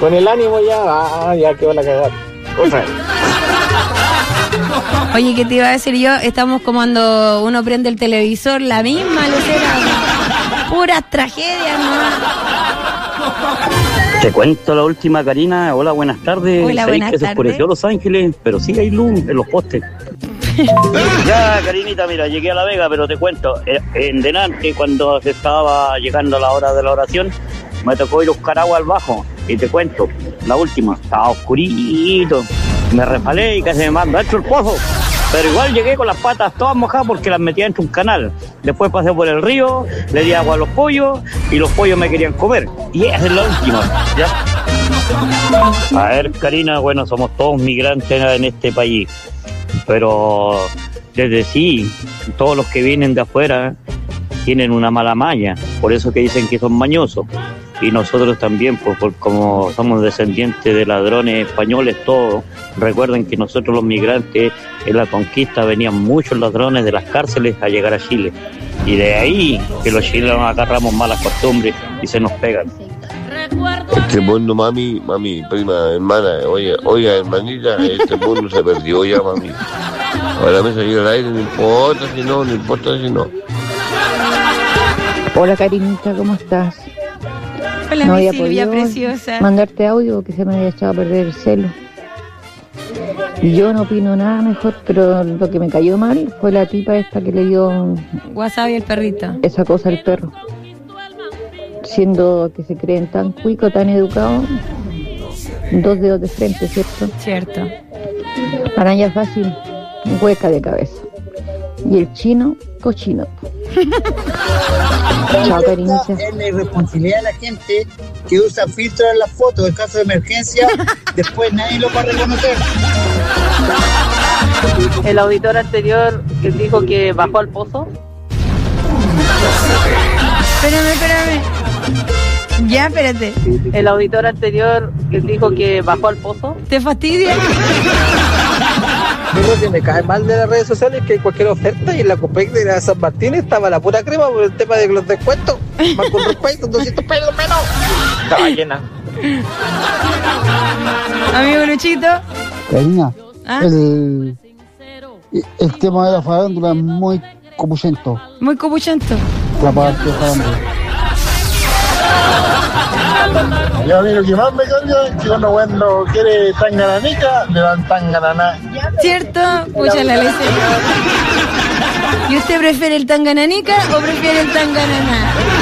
Con el ánimo ya quedó la cagada. Cosa. Oye, ¿qué te iba a decir yo? Estamos como cuando uno prende el televisor, la misma lucera. Puras tragedias, ¿no? Te cuento la última, Karina. Hola, buenas tardes. Hola, buenas que se tardes. oscureció Los Ángeles, pero sí hay luz en los postes. Ya, Karinita, mira, llegué a La Vega, pero te cuento, en delante, cuando se estaba llegando la hora de la oración, me tocó ir a buscar agua al bajo, y te cuento, la última, estaba oscurito, me resbalé y casi me mandó dentro el pozo, pero igual llegué con las patas todas mojadas porque las metía dentro de un canal. Después pasé por el río, le di agua a los pollos, y los pollos me querían comer, y esa es la última, ¿ya? A ver, Karina, bueno, somos todos migrantes en este país, pero desde sí, todos los que vienen de afuera tienen una mala maña, por eso que dicen que son mañosos, y nosotros también, por como somos descendientes de ladrones españoles todos. Recuerden que nosotros los migrantes en la conquista venían muchos ladrones de las cárceles a llegar a Chile, y de ahí que los chilenos agarramos malas costumbres y se nos pegan. Este mundo, mami, prima, hermana, oiga, hermanita, este mundo se perdió ya, mami. Ahora me salió al aire, no importa si no. Hola, Karinita, ¿cómo estás? Hola, No mi había Silvia podido preciosa. mandarte audio porque se me había echado a perder el celo. Yo no opino nada mejor, pero lo que me cayó mal fue la tipa esta que le dio Wasabi el perrito. esa cosa al perro. Siendo que se creen tan cuicos, tan educados, 2 dedos de frente, ¿cierto? Cierto. Araña fácil, hueca de cabeza. Y el chino, cochino. Chao, Karinita. Es la irresponsabilidad de la gente que usa filtros en las fotos en caso de emergencia, después nadie lo va a reconocer. El auditor anterior que dijo que bajó al pozo. Espérame. Ya, espérate. El auditor anterior que dijo que bajó al pozo. ¿Te fastidia? Lo que me cae mal de las redes sociales es que hay cualquier oferta y en la Copec de San Martín estaba la pura crema por el tema de los descuentos. Más con respecto, 200 pesos menos. Estaba llena. Amigo Luchito. Karina, ¿Ah? el tema de la farándula es muy copuchento. Muy copuchento. La parte de farándula. Ya a mí lo que más me cambia es que cuando quiere tangananica, le dan tangananá. ¿Cierto? Pucha la leche. ¿Y usted prefiere el tangananica o prefiere el tangananá?